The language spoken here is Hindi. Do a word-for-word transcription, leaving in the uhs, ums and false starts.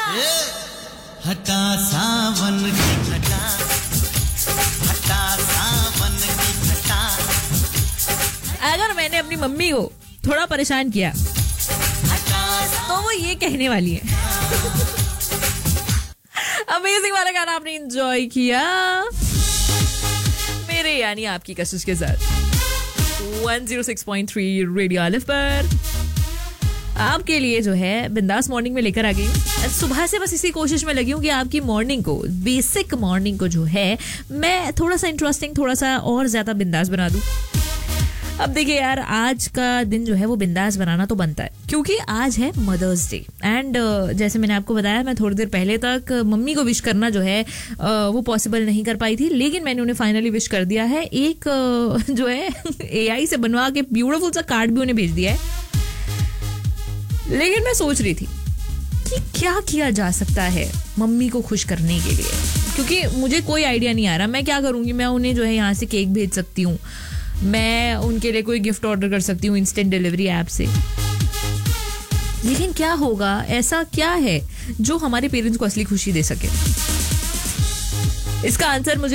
हटा सावन की घटा, हटा सावन की घटा। अगर मैंने अपनी मम्मी को थोड़ा परेशान किया तो वो ये कहने वाली है। अमेजिंग वाला गाना आपने एंजॉय किया मेरे यानी आपकी कशिश के साथ one zero six point three radio अलिफ पर आपके लिए जो है बिंदास मॉर्निंग में लेकर आ गई हूँ। सुबह से बस इसी कोशिश में लगी हूँ कि आपकी मॉर्निंग को, बेसिक मॉर्निंग को जो है मैं थोड़ा सा इंटरेस्टिंग, थोड़ा सा और ज्यादा बिंदास बना दूँ। अब देखिए यार, आज का दिन जो है वो बिंदास बनाना तो बनता है क्योंकि आज है मदर्स डे। एंड uh, जैसे मैंने आपको बताया, मैं थोड़ी देर पहले तक मम्मी को विश करना जो है uh, वो पॉसिबल नहीं कर पाई थी, लेकिन मैंने उन्हें फाइनली विश कर दिया है। एक uh, जो है एआई से बनवा के ब्यूटीफुल सा कार्ड भी उन्हें भेज दिया है। लेकिन मैं सोच रही थी कि क्या किया जा सकता है मम्मी को खुश करने के लिए, क्योंकि मुझे कोई आइडिया नहीं आ रहा मैं क्या करूंगी। मैं उन्हें जो है यहाँ से केक भेज सकती हूँ, मैं उनके लिए कोई गिफ्ट ऑर्डर कर सकती हूँ इंस्टेंट डिलीवरी ऐप से, लेकिन क्या होगा, ऐसा क्या है जो हमारे पेरेंट्स को असली खुशी दे सके? इसका आंसर मुझे